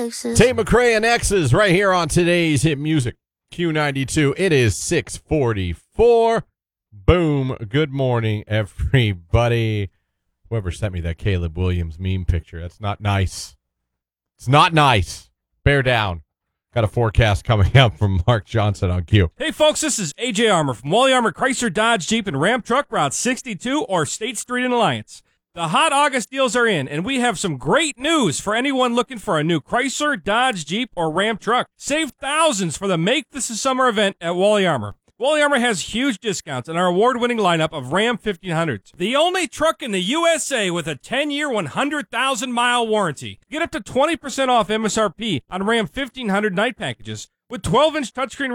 X's. Tate McRae and X's right here on today's hit music. Q92. It is 6:44. Boom. Good morning, everybody. Whoever sent me that Caleb Williams meme picture. That's not nice. It's not nice. Bear down. Got a forecast coming up from Mark Johnson on Q. Hey, folks, this is AJ Armour from Wally Armour Chrysler Dodge Jeep and Ram Truck, Route 62 or State Street in Alliance. The hot August deals are in, and we have some great news for anyone looking for a new Chrysler, Dodge, Jeep, or Ram truck. Save thousands for the Make This a Summer event at Wally Armour. Wally Armour has huge discounts on our award-winning lineup of Ram 1500s. The only truck in the USA with a 10-year, 100,000-mile warranty. Get up to 20% off MSRP on Ram 1500 night packages with 12-inch touchscreen